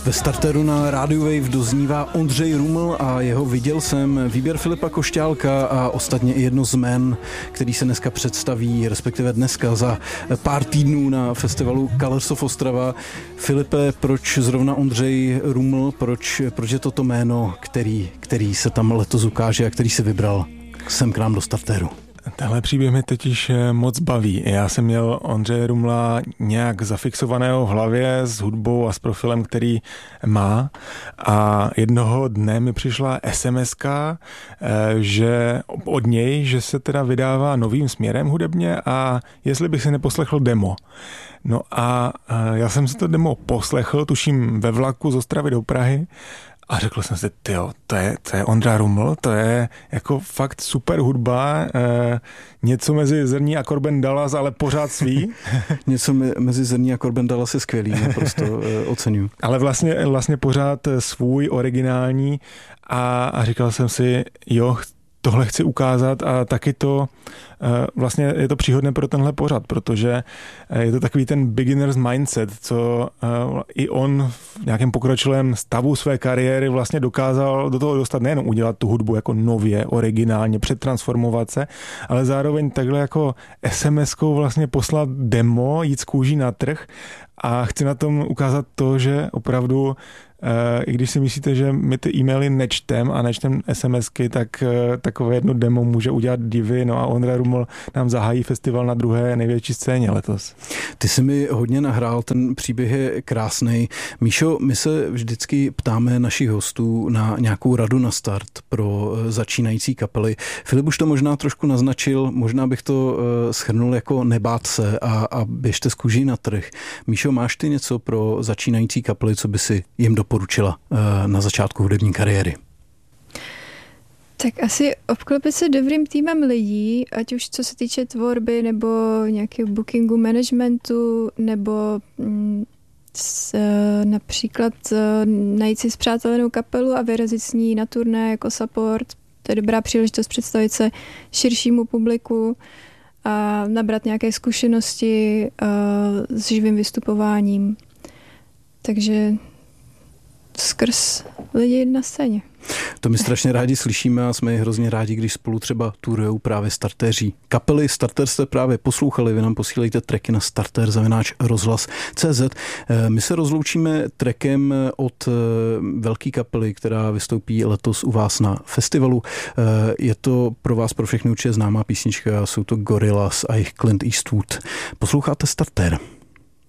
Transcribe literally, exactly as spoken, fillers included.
Ve starteru na Radio Wave doznívá Ondřej Ruml a jeho Viděl jsem, výběr Filipa Košťálka a ostatně i jedno z jmen, který se dneska představí, respektive dneska za pár týdnů na festivalu Colors of Ostrava. Filipe, proč zrovna Ondřej Ruml, proč, proč je toto jméno, který, který se tam letos ukáže a který si vybral sem k nám do starteru? Tenhle příběh mě totiž moc baví. Já jsem měl Ondřeje Rumla nějak zafixovaného v hlavě s hudbou a s profilem, který má. A jednoho dne mi přišla esemeska, že od něj, že se teda vydává novým směrem hudebně a jestli bych si neposlechl demo. No a já jsem si to demo poslechl, tuším ve vlaku z Ostravy do Prahy. A řekl jsem si, tyjo, to je, to je Ondra Ruml, to je jako fakt super hudba, eh, něco mezi Zrní a Korben Dallas, ale pořád svý. Něco mezi Zrní a Korben Dallas je skvělý, naprosto eh, oceňuji. Ale vlastně, vlastně pořád svůj, originální a, a říkal jsem si, jo, tohle chci ukázat a taky to vlastně je to příhodné pro tenhle pořad, protože je to takový ten beginner's mindset, co i on v nějakém pokročilém stavu své kariéry vlastně dokázal do toho dostat, nejenom udělat tu hudbu jako nově, originálně, přetransformovat se, ale zároveň takhle jako es em eskou vlastně poslat demo, jít z kůží na trh a chci na tom ukázat to, že opravdu i když si myslíte, že my ty e-maily nečtem a nečtem SMSky, tak takové jedno demo může udělat divy. No a Ondra Ruml nám zahájí festival na druhé největší scéně letos. Ty jsi mi hodně nahrál, ten příběh je krásný. Míšo, my se vždycky ptáme našich hostů na nějakou radu na start pro začínající kapely. Filip už to možná trošku naznačil, možná bych to shrnul jako nebát se a, a běžte z kůží na trh. Míšo, máš ty něco pro začínající kapely, co by si jim doporučila na začátku hudební kariéry? Tak asi obklopit se dobrým týmem lidí, ať už co se týče tvorby nebo nějakého bookingu, managementu, nebo mm, s, například najít si spřátelenou kapelu a vyrazit s ní na turné jako support. To je dobrá příležitost představit se širšímu publiku a nabrat nějaké zkušenosti s živým vystupováním. Takže skrz lidi na scéně. To my strašně rádi slyšíme a jsme hrozně rádi, když spolu třeba turujou právě startéři. Kapely Starter jste právě poslouchali, vy nám posílejte tracky na starter zavináč rozhlas tečka cé zet. My se rozloučíme trackem od velké kapely, která vystoupí letos u vás na festivalu. Je to pro vás pro všechny určitě známá písnička, jsou to Gorillaz a jejich Clint Eastwood. Posloucháte Starter.